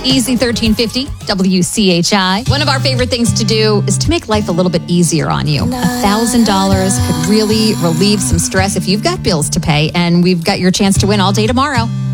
Easy 1350 WCHI. One of our favorite things to do is to make life a little bit easier on you. $1,000 could really relieve some stress if you've got bills to pay, and we've got your chance to win all day tomorrow.